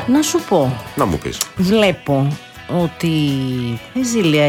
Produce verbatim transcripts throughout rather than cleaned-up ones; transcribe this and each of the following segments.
Να σου πω. Να μου πεις. Βλέπω ότι η Ζήλια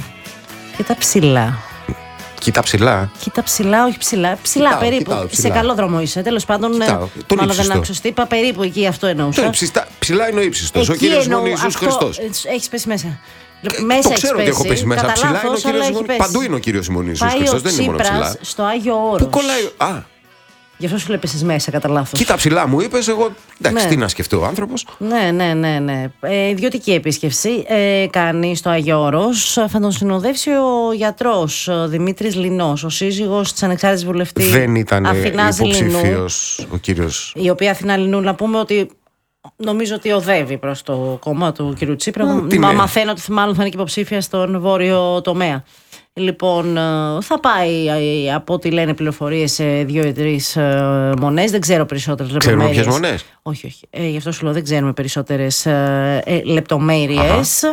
και τα ψηλά. Κοίτα ψηλά. Κοίτα ψηλά, όχι ψηλά. Ψηλά Κοιτάω, περίπου. κοιτάω, ψηλά. Σε καλό δρόμο είσαι. Τέλος πάντων. Κοιτάω, τον μάλλον δεν ύψιστο. άκουσα. Είπα περίπου εκεί, αυτό εννοούσα. Το ύψιστα, ψηλά είναι ο ύψιστος. Ο κύριος μόνο Ιησούς Χριστός. Έχει πέσει μέσα. Ε, Μέσα το ξέρω ότι έχω πέσει μέσα. Κατά Ψηλά είναι ο λάθος, κύριος αλλά Ιησούς. έχει πέσει. Παντού είναι ο κύριος Ιησούς Πάει Χριστός. ο Δεν είναι μόνο ψηλά. Τσίπρας στο Άγιο Όρος. Πού κολλάει. Α, Γι' αυτό σου λέει πέσεις μέσα, κατά λάθος. κοίτα ψηλά μου είπες, εγώ. Εντάξει, Ναι. τι να σκεφτεί ο άνθρωπος. Ναι, ναι, ναι, ναι. Ε, ιδιωτική επίσκεψη ε, κάνει στο Άγιο Όρος. Θα τον συνοδεύσει ο γιατρός ο Δημήτρης Λινός, ο σύζυγος της ανεξάρτητης βουλευτή Δεν ήταν Αθηνάς υποψήφιος Λινού, ο κύριος. η οποία Αθηνά Λινού, να πούμε ότι νομίζω ότι οδεύει προς το κόμμα του κ. Τσίπρα. Α, τι Μα ναι. μαθαίνω ότι μάλλον θα είναι και υποψήφια στον βόρειο τομέα. Λοιπόν, ε, θα πάει ε, από ό,τι λένε πληροφορίες σε δύο ή τρεις ε, μονές. Δεν ξέρω περισσότερες Ξέρουμε λεπτομέρειες. ποιες μονές. Όχι, όχι. Ε, γι' αυτό σου λέω δεν ξέρουμε περισσότερες ε, ε, λεπτομέρειες.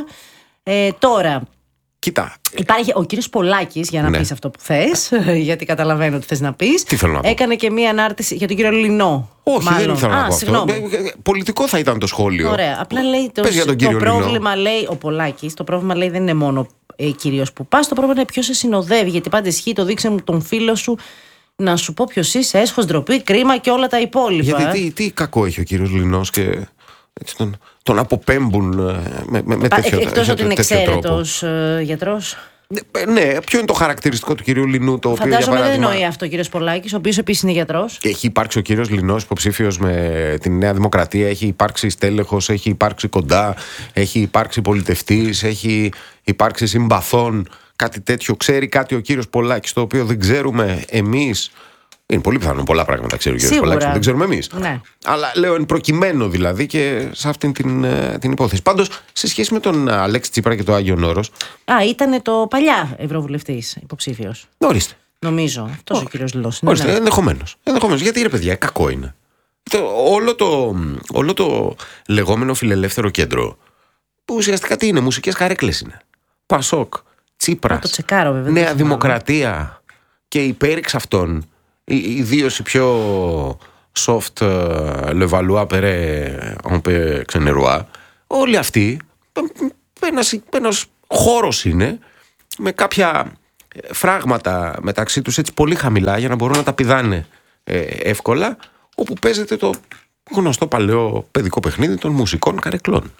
Ε, τώρα, Κοίτα. υπάρχει ο κύριος Πολάκης, για να Ναι. πεις αυτό που θες, γιατί καταλαβαίνω ότι θες να πεις. Τι θέλω να πω. Έκανε και μία ανάρτηση για τον κύριο Λινό. Όχι, μάλλον. δεν ήθελα Α, να πω αυτό. συγγνώμη. Ε, ε, Πολιτικό θα ήταν το σχόλιο. Ωραία. Απλά λέει το, Πες για τον το κύριο Λινό. πρόβλημα, λέει ο Πολάκης, το πρόβλημα λέει δεν είναι μόνο ε, κυρίως που πας, το πρόβλημα είναι ποιος σε συνοδεύει. Γιατί πάντα ισχύει το δείξε μου τον φίλο σου, να σου πω ποιος είσαι, έσχος, ντροπή, κρίμα και όλα τα υπόλοιπα. Γιατί τι, τι κακό έχει ο κύριος Λινός και έτσι τον, τον αποπέμπουν ε, με, με, με τέτοιο, Εκτός τέτοιο, ότι είναι τέτοιο τρόπο. εξαίρετος ε, γιατρός. Ναι, ναι, ποιο είναι το χαρακτηριστικό του κυρίου Λινού, το οποίο για Φαντάζομαι δεν παράδειγμα. εννοεί αυτό ο κύριος Πολάκης, ο οποίος επίσης είναι γιατρός. Έχει υπάρξει ο κύριος Λινός υποψήφιος με τη Νέα Δημοκρατία, έχει υπάρξει στέλεχος, έχει υπάρξει κοντά, έχει υπάρξει πολιτευτής, έχει υπάρξει συμπαθών, κάτι τέτοιο. Ξέρει κάτι ο κύριος Πολάκης, το οποίο δεν ξέρουμε εμείς. Είναι πολύ πιθανό, πολλά πράγματα ξέρει ο κύριος Σίγουρα. Πολάκης, δεν ξέρουμε εμείς. Ναι. Αλλά λέω εν προκειμένου δηλαδή και σε αυτήν την, ε, την υπόθεση. Πάντως, σε σχέση με τον Αλέξη Τσίπρα και το Άγιον Όρος. Α, ήταν το παλιά ευρωβουλευτής υποψήφιος. Ορίστε. Νομίζω. Αυτός ο κύριος Λινός. Ναι, Ορίστε, ναι. ενδεχομένως. ενδεχομένως. Γιατί ρε παιδιά, κακό είναι. Το, όλο, το, όλο το λεγόμενο φιλελεύθερο κέντρο, που ουσιαστικά τι είναι, μουσικές καρέκλες είναι. Πασόκ, Τσίπρας, Θα το τσεκάρω, βέβαια, δεν Νέα το θυμάμαι. Δημοκρατία και η πέριξ αυτών, ιδίως η πιο soft, le Valois Perret, on peut ξενερουά, όλοι αυτοί, ένας, ένας χώρος είναι, με κάποια φράγματα μεταξύ τους έτσι πολύ χαμηλά για να μπορούν να τα πηδάνε ε, εύκολα, όπου παίζεται το γνωστό παλαιό παιδικό παιχνίδι των μουσικών καρεκλών.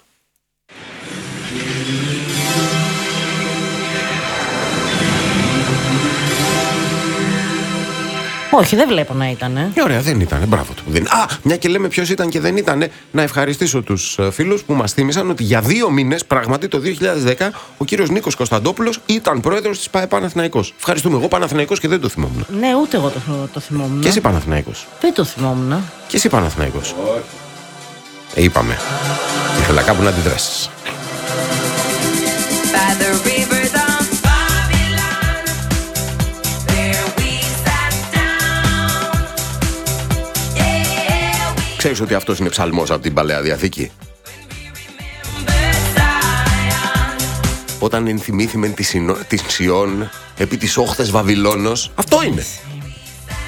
Όχι, δεν βλέπω να ήταν. Ε. Ε, ωραία, δεν ήταν. Μπράβο του. Δεν... Α, μια και λέμε ποιος ήταν και δεν ήταν. Να ευχαριστήσω τους ε, φίλους που μας θύμισαν ότι για δύο μήνες, πράγματι το δύο χιλιάδες δέκα, ο κύριος Νίκος Κωνσταντόπουλος ήταν πρόεδρος της ΠΑΕ Παναθηναϊκός. Ευχαριστούμε. Εγώ Παναθηναϊκός και δεν το θυμόμουν. Ναι, ούτε εγώ το, το θυμόμουν. Και εσύ Παναθηναϊκός. Δεν το θυμόμουν. Και εσύ Παναθηναϊκός. Ε, είπαμε. Ήθελα κάπου να αντιδράσεις. Ξέρεις ότι αυτός είναι ψαλμός από την Παλαιά Διαθήκη. Όταν ενθυμήθημεν τη Σιών επί της όχθες Βαβυλώνος. Αυτό είναι.